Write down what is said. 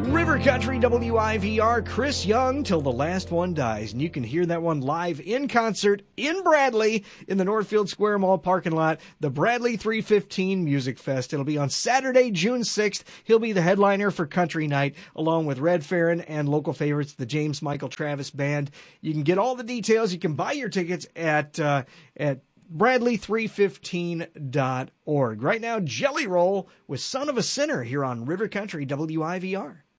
River Country WIVR, Chris Young, Till the Last One Dies. And you can hear that one live in concert in Bradley in the Northfield Square Mall parking lot, the Bradley 315 Music Fest. It'll be on Saturday, June 6th. He'll be the headliner for Country Night, along with Red Farron and local favorites, the James Michael Travis Band. You can get all the details. You can buy your tickets at Bradley315.org. Right now, Jelly Roll with Son of a Sinner here on River Country WIVR.